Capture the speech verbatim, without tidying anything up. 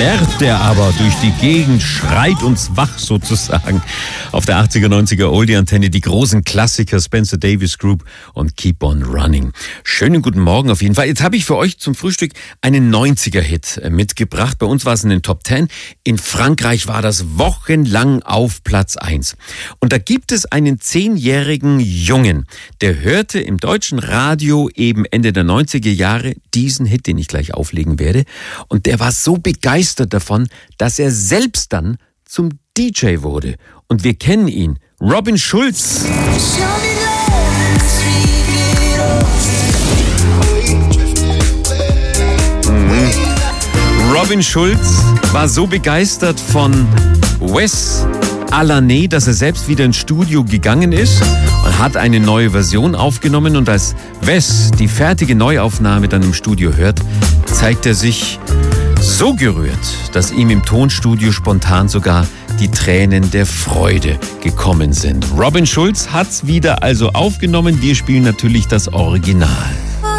plärrt der aber durch die Gegend, schreit uns wach sozusagen. Auf der achtziger, neunziger Oldie-Antenne die großen Klassiker Spencer Davis Group und Keep on Running. Schönen guten Morgen auf jeden Fall. Jetzt habe ich für euch zum Frühstück einen neunziger-Hit mitgebracht. Bei uns war es in den Top Ten. In Frankreich war das wochenlang auf Platz eins. Und da gibt es einen zehnjährigen Jungen, der hörte im deutschen Radio eben Ende der neunziger Jahre diesen Hit, den ich gleich auflegen werde. Und der war so begeistert davon, dass er selbst dann zum D J wurde. Und wir kennen ihn, Robin Schulz. Mhm. Robin Schulz war so begeistert von Wes Alané, dass er selbst wieder ins Studio gegangen ist und hat eine neue Version aufgenommen. Und als Wes die fertige Neuaufnahme dann im Studio hört, zeigt er sich so gerührt, dass ihm im Tonstudio spontan sogar die Tränen der Freude gekommen sind. Robin Schulz hat's wieder also aufgenommen. Wir spielen natürlich das Original.